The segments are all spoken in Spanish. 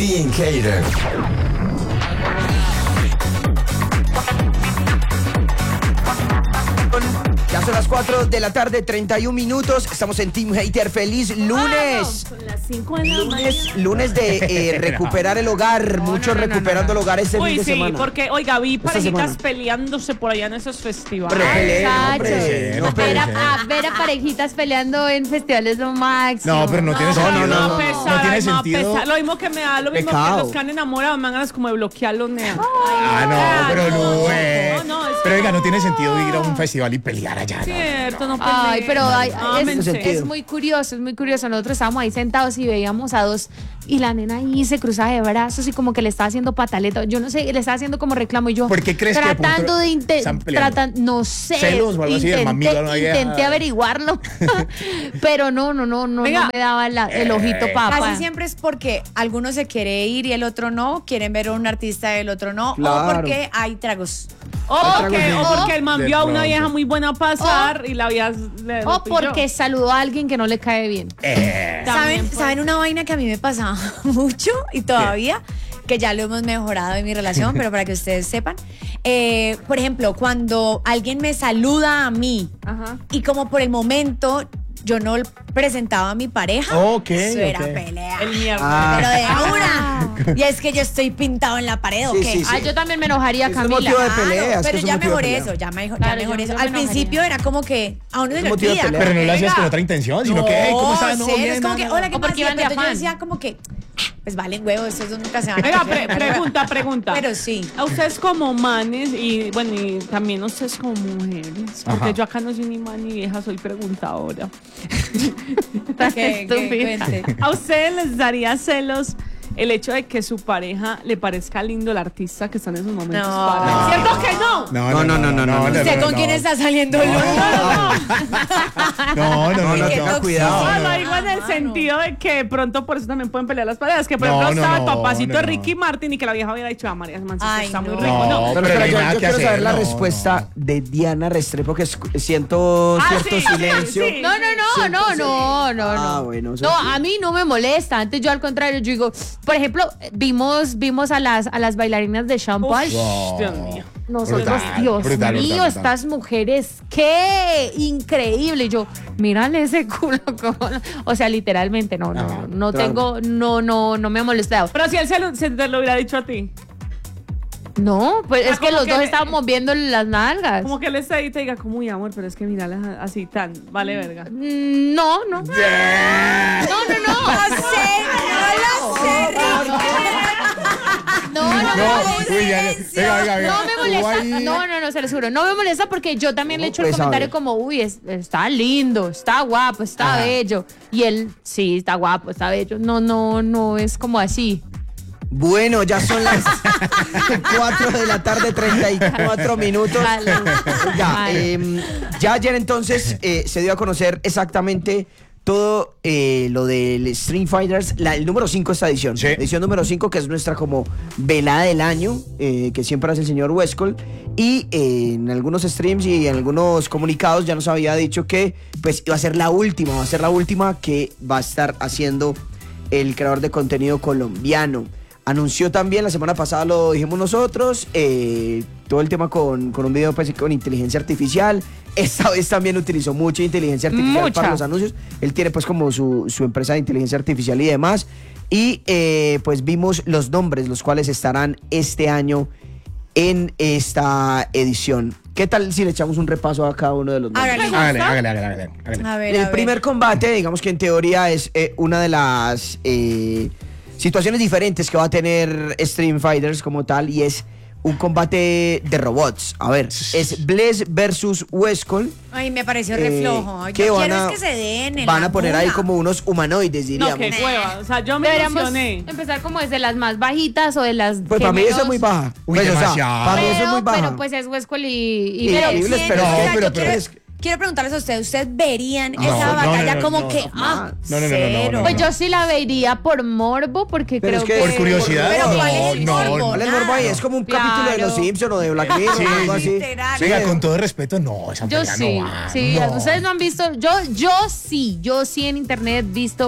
Being Hater. Ya son las 4 de la tarde, 31 minutos. Estamos en Team Hater. ¡Feliz lunes! Son las 5 de la mañana. Lunes de recuperar el hogar. Muchos recuperando el hogar este fin Uy, de sí, semana. porque, oiga, vi Esta parejitas semana. peleándose por allá en esos festivales. Pero peleen, Chacho. hombre. No ver, peleen. ver a parejitas peleando en festivales lo máximo. No, pero no tiene sentido. no, pesar, tiene ay, ma, sentido. pesar. Lo mismo que me da, lo mismo Pecado. que los que han enamorado, me dan ganas como de bloquearlos, nea. Ah, no, pero no, no, es Pero que oiga, no tiene no. sentido ir a un festival y pelear allá. ¿no? Cierto, no Ay, peleen. pero Ámense. es muy curioso, es muy curioso. Nosotros estábamos ahí sentados y veíamos a dos y la nena ahí se cruzaba de brazos y como que le estaba haciendo pataleta. Yo no sé, le estaba haciendo como reclamo y yo ¿Por qué crees que de tratando pronto de están peleando? no sé. ¿Celos o algo así? El mamilo, ¿no? Intenté averiguarlo, pero no Venga. me daba el ojito papa. Casi siempre es porque alguno se quiere ir y el otro no, quieren ver a un artista y el otro no, Claro. o porque hay tragos. O porque el man De vio a una pronto. vieja muy buena pasar y la vieja le O porque saludó a alguien que no le cae bien. También, pues. ¿Saben una vaina que a mí me pasaba mucho y todavía? Que ya lo hemos mejorado en mi relación, pero para que ustedes sepan. Por ejemplo, cuando alguien me saluda a mí Ajá. y como por el momento yo no presentaba a mi pareja, Ok, eso era ok. pelea. El mierda. Ah. Pero de una. Y es que yo estoy pintado en la pared, ¿o Sí, qué? sí, sí. Ah, yo también me enojaría, Es Camila. motivo de pelea. es que Pero es un ya motivo de mejoré pelea. eso, ya mejoré Claro, eso. yo me Al enojaría. principio era como que a uno se Es le motivo de olvida. pelea. Pero no lo hacías Venga. con otra intención, sino que, hey, ¿cómo estás? No, cero, bien, es como no, que, no. hola, ¿qué O porque más? iban de Pero yo afán. decía como que, pues valen huevos, eso nunca se van a Venga, hacer. pregunta. Pero sí. A ustedes como manes y bueno, y también ustedes como mujeres, porque Ajá. yo acá no soy ni man ni vieja, soy preguntadora. ¿Qué Estúpida. cuente? ¿A ustedes les daría celos el hecho de que su pareja le parezca lindo el artista que está en esos momentos? No. para- ¿Cierto que no? No. ¿Usted con quién está saliendo, Lulu? No, Qué tenga tóxico. cuidado. No, lo digo en el no. sentido de que de pronto por eso también pueden pelear las parejas. Que por No, ejemplo no, estaba el no, papacito no, de no. Ricky Martin y que la vieja hubiera dicho, María, ese mancito Ay, está muy no. rico. No. No, Pero pero espera, no hay nada yo que quiero saber hacer, la no, respuesta de Diana Restrepo, que siento cierto sí, silencio. sí. No. bueno, No, a mí no me molesta. Antes yo al contrario, yo digo, por ejemplo, vimos a las bailarinas de Sean Paul. Wow. Dios mío. Nosotros, Brutal, Dios brutal, mío, brutal. estas mujeres, qué increíble. Yo, mírale ese culo. O sea, literalmente, no Claro. no me ha molestado. Pero si él se te lo hubiera dicho a ti, No, pues Ah, es que como los que dos le- estábamos viendo las nalgas. como que él está ahí y te diga, como, uy, amor, pero es que mírala así tan, vale verga. No. No sé, no lo sé, No, Uy, venga. No me molesta. Guay. No, se lo juro. No me molesta porque yo también le echo el pues, comentario a ver. como, uy, está lindo, está guapo, está Ajá. bello. Y él, sí, está guapo, está bello. No es como así. Bueno, ya son las 4 de la tarde, 34 minutos. Vale. Ya, Vale. ya ayer entonces se dio a conocer exactamente todo lo del Stream Fighters, el número 5 esta edición. Sí. Edición número 5, que es nuestra como velada del año, que siempre hace el señor Westcol. Y en algunos streams y en algunos comunicados ya nos había dicho que pues iba a ser la última que va a estar haciendo el creador de contenido colombiano. Anunció también, la semana pasada lo dijimos nosotros, todo el tema con un video pues, con inteligencia artificial. Esta vez también utilizó mucha inteligencia artificial Mucha. para los anuncios. Él tiene pues como su empresa de inteligencia artificial y demás. Y pues vimos los nombres, los cuales estarán este año en esta edición. ¿Qué tal si le echamos un repaso a cada uno de los nombres? Hágale. Hágale. A ver, El primer combate, digamos que en teoría es una de las situaciones diferentes que va a tener Stream Fighters como tal, y es un combate de robots. A ver, es Bless versus Westcol. Ay, me pareció re flojo. Yo que quiero van a- es que se den en Van la a poner ahí mula. como unos humanoides, No, diríamos. qué hueva. O sea, yo me Deberíamos emocioné. empezar como desde las más bajitas o de las Pues que para mí menos- eso es muy baja. Uy, Pues, o sea, demasiado. para mí eso es muy baja. Pero pues es Westcol y Pero- Bless. Increíbles, pero- o sea, no, pero- yo quiero preguntarles a ustedes verían No, esa no, batalla no, como no, que, no, no, cero. no. Pues yo sí la vería por morbo porque Pero creo es que- Por curiosidad. Pero ¿cuál es el no, morbo? no. ¿Cuál es el morbo ahí? Claro. Es como un Claro. capítulo de Los Simpsons o de Black Mirror Sí, o algo así. literal. Oiga, con todo respeto, no, esa Yo pelea sí, no va. sí, no. ustedes no han visto, yo sí en internet he visto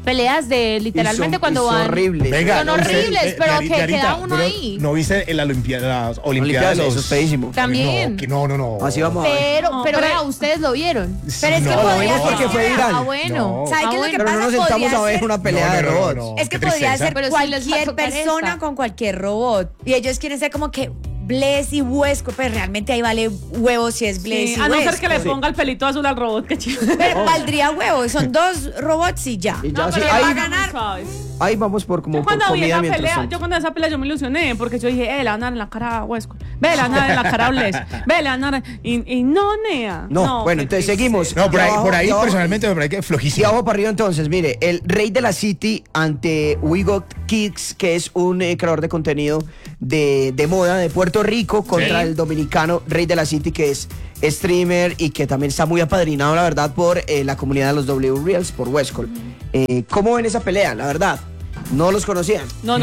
peleas de literalmente cuando son van. horribles. Venga, Son no, horribles, pero que Dianita, queda uno pero ahí. ¿No viste en las Olimpiadas Olimpiadas, de eso es feísimo. También. No, que no. Así vamos a ver. Pero vea, ustedes lo vieron. Pero es que No, podría lo vimos ser- porque fue viral. Ah, bueno. No. ¿Sabe qué es lo que Pero no pasa? nos sentamos Podría a ver ser- una pelea de robots. Es que qué podría tristeza. ser Pero sí les va a cualquier tocar persona esta. con cualquier robot. Y ellos quieren ser como que Bless y Huesco, pero realmente ahí vale huevo si es Bless Sí, y a no Huesco. ser que le ponga el pelito azul al robot, que chido. Pero valdría huevo, son dos robots y ya. Y ya, No, sí, pero ahí, va a ganar. Suaves. ahí vamos por como Yo por cuando vi comida esa mientras pelea, tanto. yo cuando esa pelea yo me ilusioné porque yo dije, le van a dar en la cara a Huesco, le van a dar en la cara a Bless, le van a dar y no, Nea. No, bueno, qué entonces triste. seguimos. No, por Y ahí, abajo- por ahí y abajo- personalmente me parece que es Y flojísimo. abajo para arriba entonces, mire, el rey de la City ante We Got Kids, que es un creador de contenido de moda de Puerto Rico, contra el dominicano Rey de la City, que es streamer y que también está muy apadrinado, la verdad, por la comunidad de los W Reels, por Westcol. ¿Cómo ven esa pelea, la verdad? ¿No los conocían? No.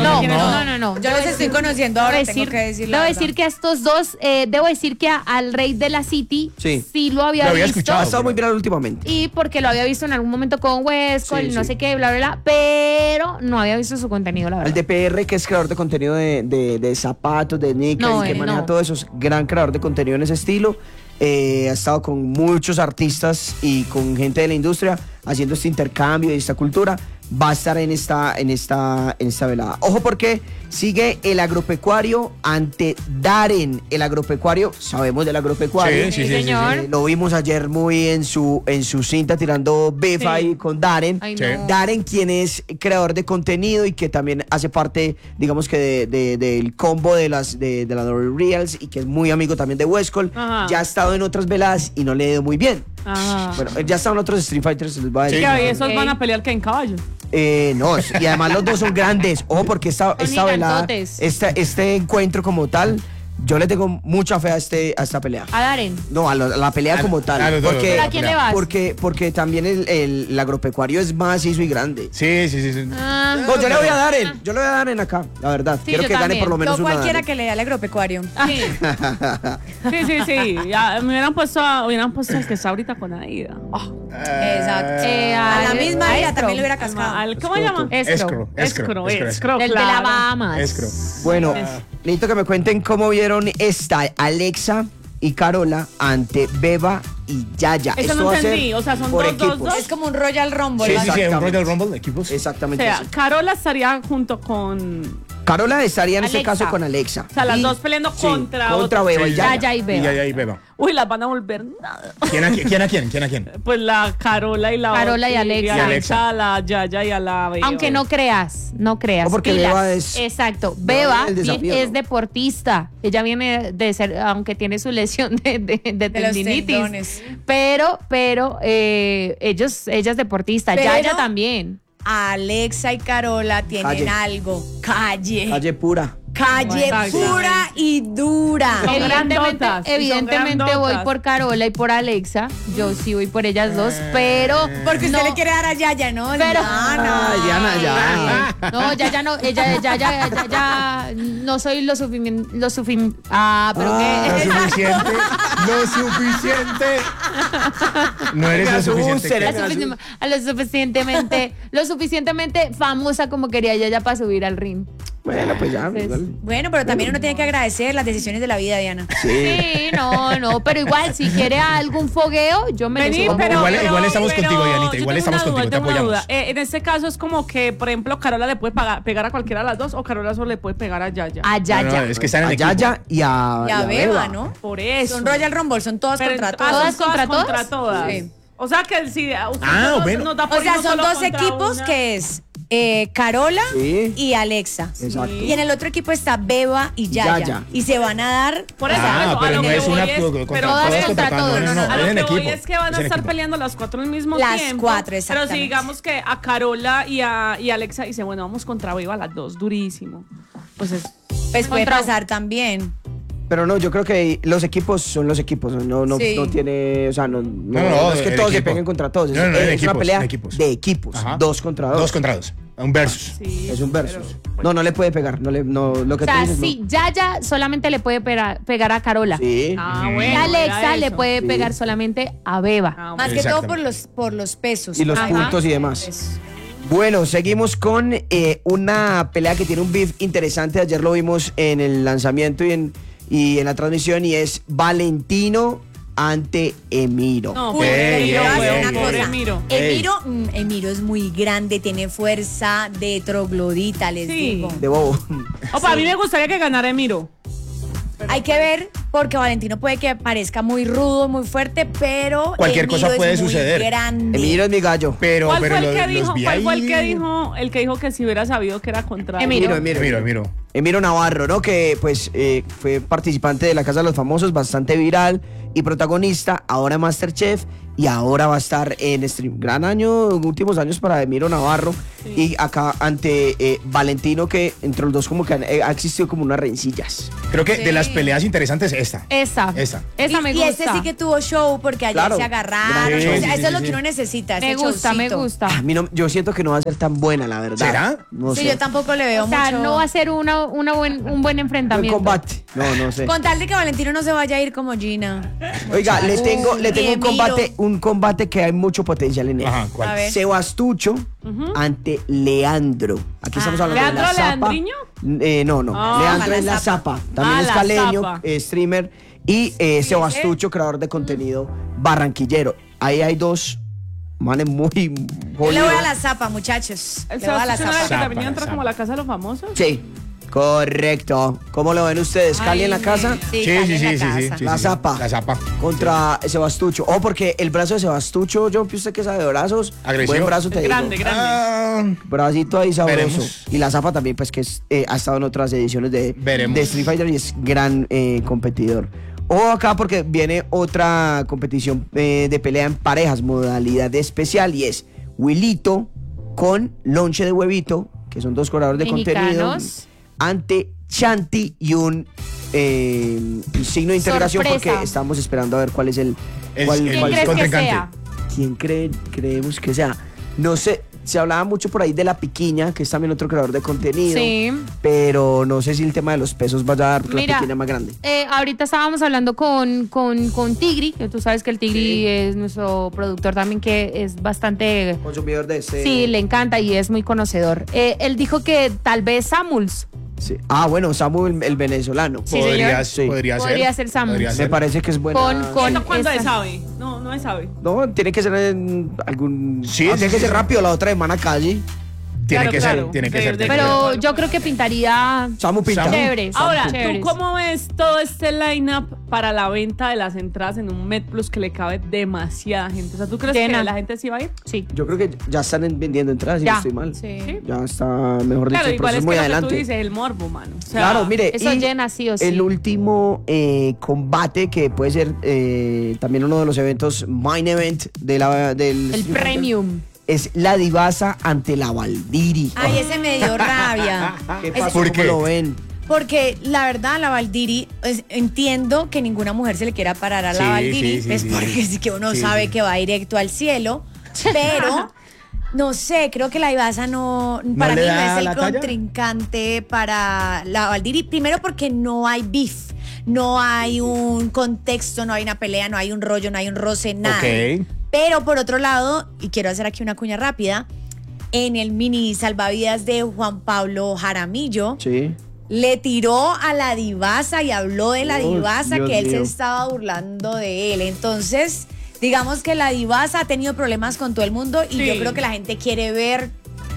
Yo los estoy conociendo ahora, Debo tengo que decir la debo verdad. decir que a estos dos, debo decir que al Rey de la City Sí. lo había Lo había visto. escuchado. Ha estado muy viral últimamente. Y porque lo había visto en algún momento con Westcol, Sí, no sí. sé qué, bla, bla, bla, pero no había visto su contenido, la El verdad. DPR, que es creador de contenido de zapatos, de sneakers, No, y que maneja no. todo eso, es gran creador de contenido en ese estilo. Ha estado con muchos artistas y con gente de la industria haciendo este intercambio y esta cultura. Va a estar en esta velada. Ojo, porque sigue el agropecuario ante Darren. El agropecuario, sabemos del agropecuario. Sí, señor. Lo vimos ayer muy en su cinta tirando beef Sí. ahí con Darren. Ay, Sí. no. Darren, quien es creador de contenido y que también hace parte, digamos que del combo de las Reels y que es muy amigo también de Westcol, Ajá. ya ha estado en otras veladas y no le ha ido muy bien. Ajá. Bueno, ya ha estado en otros Street Fighters, les voy a decir. Que hoy esos Ok. van a pelear que en caballo. No, y además los dos son grandes. Ojo, porque esta velada, gigantotes. este encuentro como tal, yo le tengo mucha fe a esta pelea. A Darren. No, a la pelea como tal. a los dos, porque, ¿Pero a quién le vas? porque también el agropecuario es macizo y grande. Sí. Ah, No, yo le voy a dar yo le voy a dar en acá, la verdad. Sí, Quiero yo que gane también. por lo menos Yo una cualquiera Darren. que le dé al agropecuario. Sí. Sí. Ya, me hubieran puesto el que está ahorita con Aida. Exacto. a A la misma a ella Escro. también le hubiera cascado. ¿Cómo se llama? Escro. Escro, Del de la claro. Bahamas. Escro. Bueno, necesito que me cuenten cómo vieron esta Alexa y Carola ante Beba y Yaya. Eso Esto no va a ser entendí, o sea, son por dos, dos, equipos. dos. Es como un Royal Rumble. Sí, ¿verdad? un Exactamente. Royal Rumble de equipos. O Exactamente. sea, así. Carola estaría junto con. Carola estaría en este Alexa. caso con Alexa. O sea, las Y- dos peleando sí, contra Beba y Sí, Yaya. Yaya y Beba. Y Beba. Uy, las van a volver nada. ¿Quién a quién? Pues la Carola y la Carola y otra, Alexa. Y Alexa, a la Yaya y a la Beba. Aunque no creas. No, porque pilas. Beba es- Exacto. Beba el desafío, es ¿no? deportista. Ella viene de ser, aunque tiene su lesión de los tendinitis. tendones. Pero ella es deportista. Pero- Yaya también. Alexa y Carola tienen Calle. algo. Calle. Calle pura. Calle Exacto. pura y dura. Son Evidentemente, grandotas, y son evidentemente voy grandotas. por Carola y por Alexa. Yo sí voy por ellas dos, pero. Porque usted no, le quiere dar a Yaya, ¿no? Pero- Ay, Diana, ya. No, ya no, ya no soy lo suficiente. Pero Lo qué. suficiente. Lo suficiente. No eres Oiga, lo suficiente. Serena. Lo suficientemente famosa como quería ella para subir al ring. Bueno, pues ya. Entonces, igual. Bueno, pero también uno tiene que agradecer las decisiones de la vida, Diana. Sí, no, pero igual, si quiere algún fogueo, yo me Vení, le subo. pero, Igual estamos contigo, Dianita, yo igual tengo estamos una duda, contigo, te tengo una apoyamos. duda. En este caso es como que, por ejemplo, Carola le puede pegar a cualquiera de las dos o Carola solo le puede pegar a Yaya. A Yaya. No, es que están en A equipo. Yaya y a, Y a Beba, ¿no? Por eso. Son Royal Rumble, son todas Pero contra son todas. ¿Todas contra todas. Sí. O sea que si usted Ah, nos- bueno. nos da O por sea, irnos son solo dos contra equipos una. que es Carola Sí. y Alexa. Exacto. Y en el otro equipo está Beba y Yaya. Yaya. Y se van a dar. Por eso, Ah, a pero lo no que es voy una es- contra pero todas todos contra todos. todos. No, a es lo en que voy equipo. es que van Es a en estar equipo. peleando las cuatro al mismo Las tiempo. cuatro, Pero exactamente. si digamos que a Carola y a Alexa dice, bueno, vamos contra Beba las dos, durísimo. Pues es. Pues puede Contra- pasar también. Pero no, yo creo que los equipos son los equipos. No Sí. tiene. O sea, no es que el todos se equipo. peguen contra todos. Es, No, en es equipos, una pelea en equipos. de equipos. Ajá. 2 contra 2. 2 contra 2. Un versus. Sí, Es un versus. pero- No le puede pegar. Lo que O sea, tú dices, sí, Yaya solamente le puede pegar a Carola. no. Sí. Ah, Y bueno. Alexa era le eso. puede Sí. pegar solamente a Beba. Ah, Más bueno. que todo Exactamente. por los pesos. Y los Ajá. puntos y demás. Eso. Bueno, seguimos con una pelea que tiene un beef interesante. Ayer lo vimos en el lanzamiento y en la transmisión, y es Valentino ante Emiro. No, Uy, pobre pero ey, yo voy a ey, decir ey, una pobre cosa. Emiro. Emiro es muy grande, tiene fuerza de troglodita, les Sí. digo. De bobo. Opa, a mí me gustaría que ganara Emiro. Hay que ver, porque Valentino puede que parezca muy rudo, muy fuerte, pero Cualquier cosa Emiro puede es muy suceder. grande. Emiro es mi gallo. Pero, ¿Cuál pero fue el que los dijo? vi ¿Cuál fue el ahí. que dijo? El que dijo que si hubiera sabido que era contra Emiro. Emiro. Emiro Navarro, ¿no? Que pues fue participante de la Casa de los Famosos, bastante viral y protagonista, ahora MasterChef, y ahora va a estar en stream. Gran año, últimos años para Emiro Navarro. Sí. Y acá ante Valentino, que entre los dos como que ha existido como unas rencillas. Creo que Sí. de las peleas interesantes, esta. Esa me y gusta. este sí que tuvo show, porque ayer Claro. se agarraron. Gran O show. sea, Sí, eso es lo sí, que uno necesita. me ese gusta, me showcito. gusta. A mí no, yo siento que no va a ser tan buena, la verdad. ¿Será? No Sí, sé. yo tampoco le veo O sea, mucho. no va a ser un buen Buen enfrentamiento. combate. No sé. Con tal de que Valentino no se vaya a ir como Gina. Oiga, le tengo Emiro. un combate que hay mucho potencial en él. Ajá, ¿cuál? A ver. Sebastucho ante Leandro. Aquí estamos hablando de la ¿Leandro Zapa. Leandriño? No. Ah, Leandro es la la Zapa. También es la caleño, Zapa. streamer. Y Sebastucho, creador de contenido barranquillero. Ahí hay dos manes muy Yo le voy a jodidos. la zapa, muchachos. ¿El Le voy a la Sebastián era el que zapa. también entra Zapa. como a la casa de los famosos? Sí, correcto. ¿Cómo lo ven ustedes? ¿Cali en la casa? Sí, Sí, Cali en la casa. La Zapa. La zapa. Contra Sebastucho. Porque el brazo de Sebastucho, yo usted que sabe de brazos. Agresivo. Buen brazo te Es digo. grande, grande. Ah, Bracito ahí sabroso. Veremos. Y la Zapa también, pues que ha estado en otras ediciones Veremos. de Street Fighter y es gran competidor. O acá porque viene otra competición de pelea en parejas, modalidad especial, y es Wilito con Lonche de Huevito, que son dos creadores de contenido, Mexicanos. ante Chanti y un signo de interrogación, Sorpresa. porque estamos esperando a ver cuál es el El- cuál- el ¿Quién cuál- crees que contrincante. sea? ¿Quién creemos que sea? No sé, se hablaba mucho por ahí de La Piquiña, que es también otro creador de contenido. Sí. Pero no sé si el tema de los pesos vaya a dar, porque La Mira, Piquiña es más grande. ahorita estábamos hablando con Tigri, que tú sabes que el Tigri es nuestro productor también, que es bastante... Consumidor de este. Sí, le encanta y es muy conocedor. Él dijo que tal vez Samuels. Sí. Ah, bueno, Samuel, el venezolano. Sí, podría, señor. podría ser. Podría ser Samu. Podría Me ser. parece que es buena. Con ¿Cuándo esa- es sabe? No es sabe. No, tiene que ser en algún. Sí, tiene sí, que sí. ser rápido la otra semana casi. Tiene Claro, que claro. ser, tiene que De- ser. de- tiene que ser. Pero yo creo que pintaría Samu pinta. Samu. chévere. Ahora, chéveres. ¿tú cómo ves todo este line-up para la venta de las entradas en un MedPlus que le cabe demasiada gente? O sea, ¿tú crees Llena. que la gente sí va a ir? Sí. Yo creo que ya están vendiendo entradas, si Ya. no estoy mal. Sí. Ya está, mejor dicho, Claro, el igual proceso es muy que lo que adelante. tú dices, el morbo, mano. O sea, Claro, mire. Eso y llena sí o sí. El último combate, que puede ser también uno de los eventos main event del El Street Fighter, premium. es la Divasa ante la Valdiri. Ay, ese me dio rabia. ¿Qué Ese- pasó? ¿Por ¿Cómo qué? lo ven? Porque la verdad, la Valdiri, entiendo que ninguna mujer se le quiera parar a la Sí, Valdiri, sí, sí, es sí, porque sí. sí que uno Sí, sabe sí. que va directo al cielo, pero no sé, creo que la Ibasa para le mí no da es el la talla? contrincante para la Valdiri, primero porque no hay beef, no hay un contexto, no hay una pelea, no hay un rollo, no hay un roce, nada. Ok. Pero por otro lado, y quiero hacer aquí una cuña rápida, en el mini salvavidas de Juan Pablo Jaramillo, Sí. le tiró a la Divasa y habló de la Oh, Divasa, Dios que él se mío. estaba burlando de él. Entonces, digamos que la Divasa ha tenido problemas con todo el mundo y Sí. yo creo que la gente quiere ver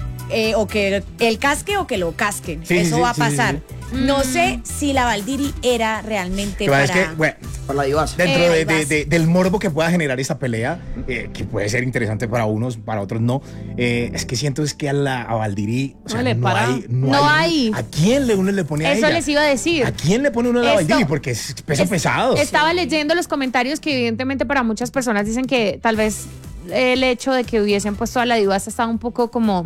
o que él casque o que lo casquen. Sí, Eso sí, va a sí, sí, pasar. sí. No sé si la Valdiri era realmente Lo que pasa para... es que, bueno, Para la Divasa. dentro la de- Divasa. del morbo que pueda generar esta pelea, que puede ser interesante para unos, para otros no, es que siento es que a Valdiri, o sea, No le para. No hay. ¿A quién uno le pone a Eso ella? les iba a decir. ¿A quién le pone uno a la Esto- Valdiri? Porque es peso pesado. Estaba leyendo los comentarios que evidentemente para muchas personas dicen que tal vez el hecho de que hubiesen puesto a la Divasa estaba un poco como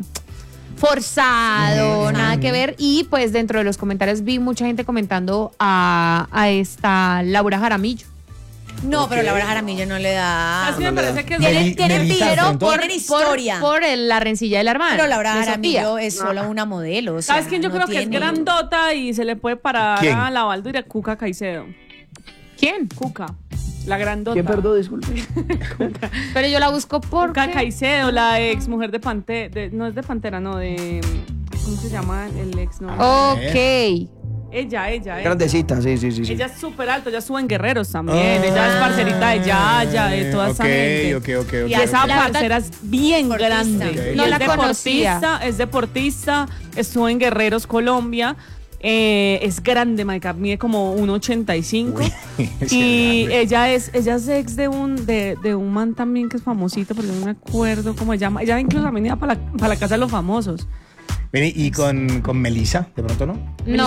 forzado, nada que ver. Y pues dentro de los comentarios vi mucha gente comentando a esta Laura Jaramillo. No, pero la verdad Jaramillo no le da... Así me parece que es Meli- Melissa pero afrontó. tienen historia. Por la rencilla de la hermana. Pero Laura de Sofía. Jaramillo es solo una modelo. o sea, ¿Sabes quién yo no creo que es tiene- grandota y se le puede parar ¿Quién? a la Valdira? Cuca Caicedo. ¿Quién? Cuca. La grandota. ¿Quién perdón? Disculpe. Pero yo la busco por Caicedo, la ex mujer de Pantera. No es de Pantera, no, de. ¿Cómo se llama el ex? No. Ok. Ella. Grandecita, sí. Ella es súper alta, ella sube en Guerreros también. Ella es parcerita de Yaya, de toda esa gente. Ok. Y esa La parcera es bien Deportista. grande. Ok. No Y la conocía. Es deportista, estuvo en Guerreros Colombia. Es grande, marica, mide como 1.85. Y ella es ex de un man también que es famosito, pero no me acuerdo cómo se llama. Ella incluso también iba para la casa de los famosos. Vení, y con Melissa, de pronto, ¿no?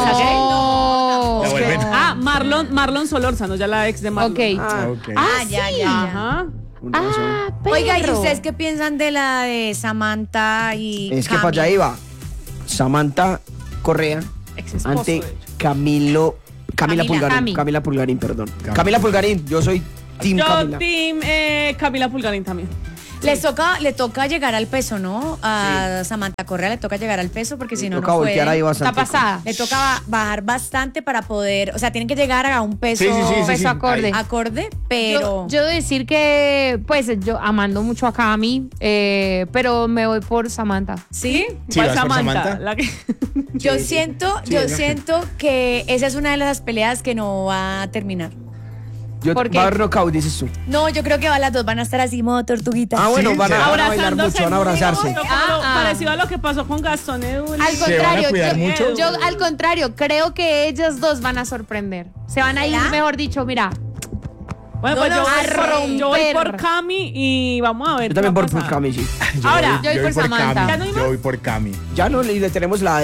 No. La vuelven. Ah, Marlon Solórzano, ya la ex de Marlon. Ok. Ok. Ya. Ajá. Oiga, ¿y perro. ustedes qué piensan de la de Samantha y Es que Cami? para allá iba Samantha Correa Ex esposo, ante de hecho. Camila Camila. Pulgarín. Camila Pulgarín, perdón. Camila Pulgarín, yo soy Team Yo, Camila. team Camila Pulgarín también. Le toca llegar al peso, ¿no? A Samantha Correa le toca llegar al peso porque si no, Toca no voltear ahí puede. bastante. Está pasada. Le toca bajar bastante para poder, o sea, tienen que llegar a un peso, Sí. Peso acorde. acorde, pero Yo decir que, pues, yo amando mucho a Cami, pero me voy por Samantha. ¿sí? Sí, ¿Cuál vas por Samantha. La que... Yo siento que esa es una de las peleas que no va a terminar. ¿Por qué? Va a haber knockout, dices tú. No, yo creo que las dos van a estar así, modo tortuguita. Ah, bueno, Sí, van a bailar Abrazándose mucho, van a abrazarse. mucho, parecido a lo que pasó con Gastón Edul. Al ¿Se van a contrario, cuidar mucho? yo al contrario, creo que ellas dos van a sorprender. Se van a ir, ¿Verdad? mejor dicho, mira. Bueno, pues No, yo, no, voy a por, yo voy por romper. Cami y vamos a ver. Yo también qué va por a pasar. Cami, sí. Ahora, Yo voy por Samantha. Cami. ¿Ya no hay más? Yo voy por Cami. Ya no, y le tenemos lo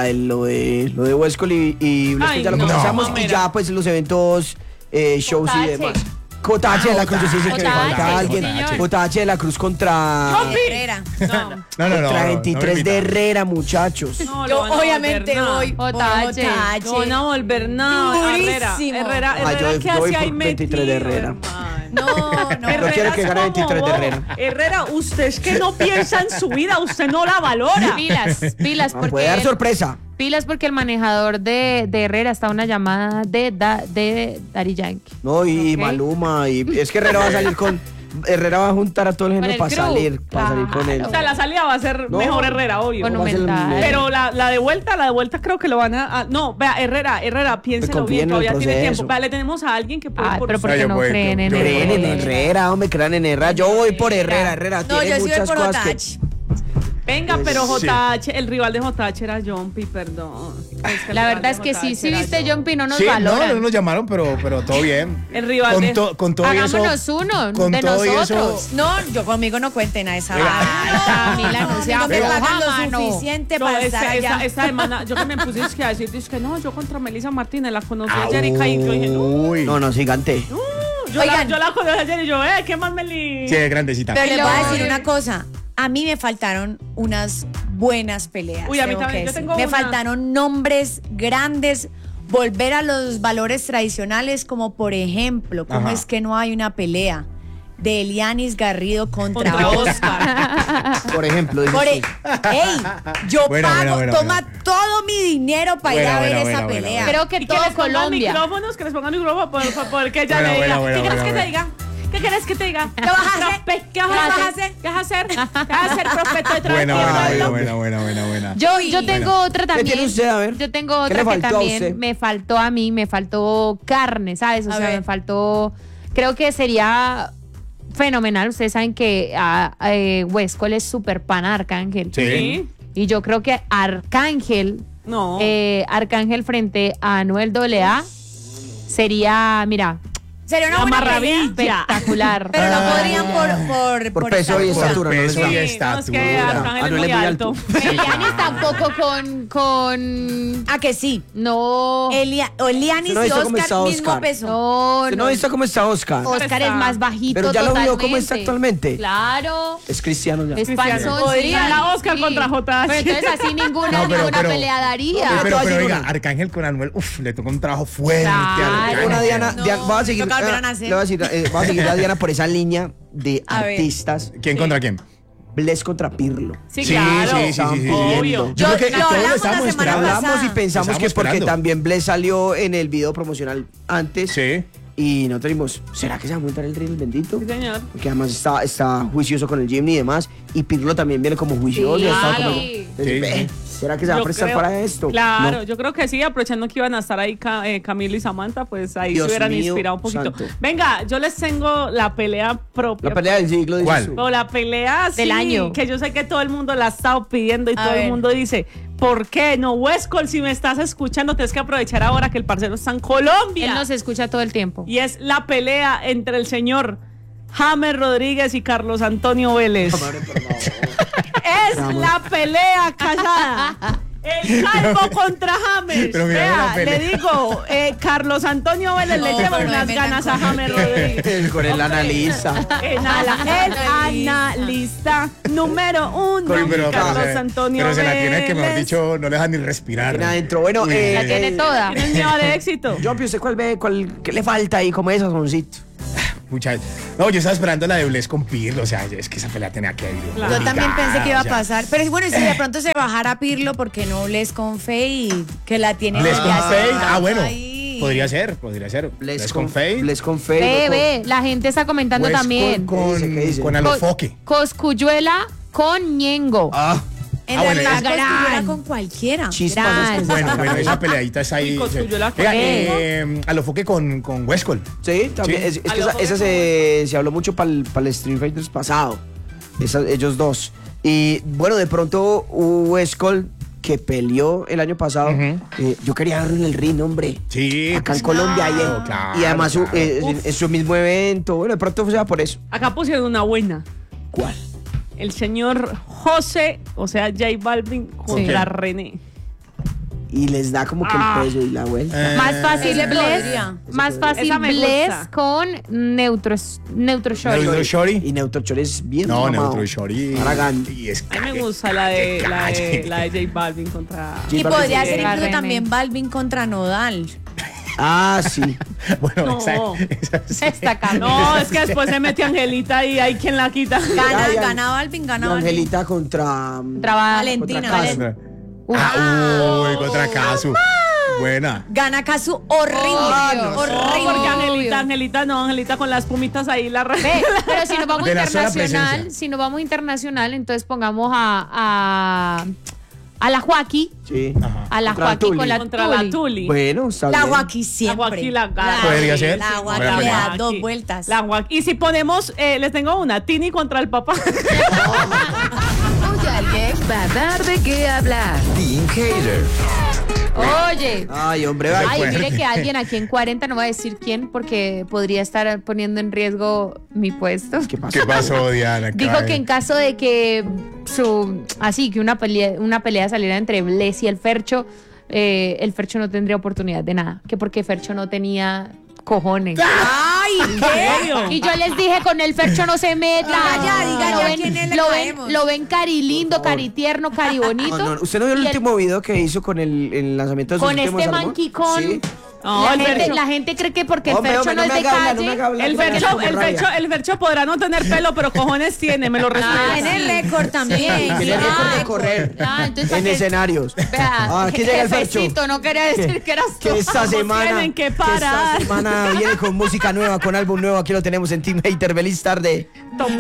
de Westcol y Ay, ya lo no, comenzamos y mamera. ya pues los eventos, shows y JH. demás. JH de la Cruz, sí, que le JH, falta alguien. señor. JH de la Cruz contra Herrera. No, contra 23 no, de Herrera, muchachos. no, Yo lo van a obviamente volver nada. voy por JH. JH. No van a volver nada. Herrera, Durísimo. Herrera, Ah, yo ¿qué voy hace por ahí 23 de metido, Herrera. hermano? No. No quiero que gane 23 de Herrera. Herrera, usted es que no piensa en su vida, usted no la valora. Pilas, Ah, puede dar porque sorpresa. pilas porque el manejador de Herrera está en una llamada de Daddy Yankee. No, y Ok. Maluma, y es que Herrera va a salir Herrera va a juntar a todo el Con género el para crew. salir con él. O sea, la salida va a ser No. mejor Herrera, obvio. Bueno, va a ser el Monumental. mejor. Pero la de vuelta creo que lo van a... no, vea, Herrera, piénselo confíen bien, en el todavía tiene proceso. tiempo. Vea, le tenemos a alguien que puede Ay, pero por porque yo no voy, creen en yo él. Creen en Herrera, hombre, crean en Herrera. Yo voy por Herrera. Herrera No, tiene yo sí voy muchas por cosas que... JH. Venga, pero Sí. JH, el rival de JH era Jumpy, perdón. el La rival verdad de es que sí, JH sí era viste, Jumpy. Jumpy, no nos Sí, valoran. no nos llamaron, pero todo bien. El rival con, de... con todo y eso. Hagámonos uno con de todo y nosotros. eso. No, yo conmigo no cuenten a esa Venga. vaina. Camila, no sea A mí me floja, pagan lo mano. suficiente No, para estar allá. esta semana, yo que me puse a decir, que no, yo contra Melissa Martínez, la conocí ayer y caí. Yo dije, no, Uy. No, gigante. Oigan. yo la conocí ayer y yo, ¿qué más Meli? Sí, es grandecita. Pero les voy a Ay. decir una cosa. A mí me faltaron unas buenas peleas. Uy, a mí tengo también, que yo decir. tengo Me una. faltaron nombres grandes, volver a los valores tradicionales, como por ejemplo, ¿cómo Ajá. es que no hay una pelea de Elianis Garrido contra Contra Oscar? Por ejemplo, dices Ey, yo Bueno, pago, bueno, toma todo mi dinero para ir a ver esa pelea. Creo que Y todo les pongan Colombia. micrófonos, que les pongan micrófonos porque ella Bueno, le diga. bueno, ¿Qué quieres bueno, que te bueno. diga? ¿Qué quieres que te diga? ¿Qué vas a hacer? ¿Qué vas a hacer? ¿Qué vas a hacer? ¿Qué vas a hacer, prospecto de trabajo? Buena. Yo tengo otra también. tiene usted? A ver. Yo tengo ¿Qué otra le que faltó a usted? también me faltó a mí, me faltó carne, ¿sabes? O A sea, ver. me faltó. Creo que sería fenomenal. Ustedes saben que Westcol es súper pana Arcángel. Sí. Y yo creo que Arcángel, No. Arcángel frente a Anuel AA sería, mira, Sería una La buena pelea, maravilla. espectacular. pero no podrían Por peso y estatura, no les peso da. y no, es que estatura. Arcángel es Anuel muy es muy alto. Elianis tampoco con ¿A que sí? no, Elianis ¿Usted no ha y visto cómo Oscar, está mismo Oscar? peso. no, ¿Usted no ha visto cómo está Oscar? Oscar es más bajito. Pero ya lo vio cómo totalmente. está actualmente. Claro. Es cristiano ya. Es Cristiano. panzón. Podría sí, la Oscar sí. contra JH. Pero entonces así ninguna No, pero- pelea daría. No, Pero te voy a decir oiga, una. Arcángel con Anuel, le tocó un trabajo fuerte. Claro. a Arcángel. Una Diana, No, va a seguir, toca volver a nacer. le voy a decir, va a seguir a Diana por esa línea de A ver. artistas. ¿Quién contra quién? Bless contra Pirlo. Sí, Sí, claro. sí. Obvio. Yo creo que Lo todos hablamos lo la estábamos semana esperando. pasada. Hablamos y pensamos Estábamos que porque esperando. también Bless salió en el video promocional antes. Sí. Y nosotros dijimos, ¿será que se va a montar el ring el bendito? Sí, señor. Porque además está juicioso con el Jimny y demás. Y Pirlo también viene como juicioso. Sí, y estaba claro. Entonces, Sí, ve, ¿será que se va a Yo prestar creo- para esto? Claro, No. yo creo que sí, aprovechando que iban a estar ahí Camilo y Samantha, pues ahí Dios se hubieran mío, inspirado un poquito. santo. Venga, yo les tengo la pelea propia. La pelea del siglo, dices ¿Cuál? tú. O la pelea Del sí, año. que yo sé que todo el mundo la ha estado pidiendo y A todo ver. el mundo dice, ¿por qué no? Westcol, si me estás escuchando, tienes que aprovechar ahora que el parcero está en Colombia. Él nos escucha todo el tiempo. Y es la pelea entre el señor James Rodríguez y Carlos Antonio Vélez. Madre, por favor. Es la pelea casada. El calvo contra James. Pero mira, Vea, una pelea. le digo, Carlos Antonio Vélez le No, lleva pero unas me ganas metan a James Rodríguez. Con el Hombre. analista. El analista número uno, Carlos Antonio pero se la tiene que, mejor Vélez. dicho, no le deja ni respirar. Tiene adentro. Bueno, Uy. La tiene toda. ¿Tienes miedo de éxito? Jumpy, ¿usted cuál ve? ¿Qué le falta ahí como ese sazoncito? Muchachos. No, yo estaba esperando la de Bless con Pirlo. O sea, es que esa pelea tenía que ir. Claro. Yo también pensé que iba a O sea, pasar. Pero bueno, si de pronto se bajara Pirlo, ¿por qué no Bless con Fe y que la tiene Bless con ya Fade. sentada Bueno. ahí? Podría ser. Bless con Fade. Bless con Fade. Ve, la gente está comentando Westcol también. Con, ¿Qué dice? con Alofoque. Coscuyuela con Ñengo. Ah, En Ah, bueno, realidad, esa- Cosculluela gran. con cualquiera. chispas. Gran. es que- Bueno, esa peleadita está ahí. Y Cosculluela con Oiga, Ñengo. Alofoque con Westcol. Sí, también. Sí. Es que A lo esa se habló mucho para el Street Fighters pasado. Ellos dos. Y bueno, de pronto hubo Westcol que peleó el año pasado. Ujú. Yo quería verlo en el ring, hombre. Sí. Acá en pues, Colombia. claro, y además claro. en su mismo evento. Bueno, de pronto sea por eso. Acá pusieron una buena. ¿Cuál? El señor José, o sea, J Balvin contra Sí. René. Y les da como que el peso y la vuelta. Más fácil Ese Bless. podría. Más fácil Esa me Bless gusta. con Neutro Shorty. Neutro Shorty. Y Neutro Chore es bien No, mamado. Neutro Shorty. Aragán. Y es A mí me calle. gusta la de calle. J Balvin contra. Y Balvin podría sí. ser incluso René. también Balvin contra Nodal. Ah, sí. Bueno, No. esa sí. Esta Carmen. No, es que después se mete Angelita y hay quien la quita. Gana, Ya, ya. gana Balvin, Y gana Balvin. Angelita contra. Valentina. Contra Uy, contra Casu. Buena. Gana Casu horrible. Obvio. horrible. Porque Obvio. Angelita con las pumitas ahí la Ve, pero si nos vamos De la sola internacional, presencia. entonces pongamos a la Joaquí, Sí. Ajá. a la Contra Joaquí Tuli. con la contra la Tuli. Tuli. Bueno, está La bien. Joaquín siempre. Joaquín la gana. Podría ser. La Buena Joaquín le pelea. da Joaquín. dos vueltas. La Joaquín. Y si ponemos, les tengo una, Tini contra el papá. Hoy alguien va a dar de qué hablar. Team Hater. Oye. Ay, hombre, va. Ay, fuerte. mire que alguien aquí en 40, no voy a decir quién, porque podría estar poniendo en riesgo mi puesto. ¿Qué pasa? ¿Qué pasó, Diana? Dijo que en caso de que que una pelea saliera entre Bless y el Fercho no tendría oportunidad de nada. Que porque Fercho no tenía cojones. Ay, ¿qué? Y yo les dije, con el Fercho no se meta. Diga ya, Lo ven- ¿quién le lo caemos? ven, lo ven cari lindo, cari tierno, cari bonito. No, no, ¿usted no vio el Y último video que hizo con el lanzamiento de sus con últimos este álbumes? manquicón. Sí. No, la, el gente, Fercho. la gente cree que porque el Hombre, Fercho hombre, no es de no me haga hablar, calle. no me haga hablar. El Me da Fercho, como rabia. el Fercho podrá no tener pelo, pero cojones tiene, me lo respeta. Tiene récord también. Tiene Tiene récord de récord. correr Entonces, en escenarios. Vea, Aquí llega el Fercho. jefecito, no quería decir que eras tú. Que esta semana, tienen que parar. esta semana viene con música nueva, con álbum nuevo. Aquí lo tenemos en Team Hater. Feliz tarde. Tomo.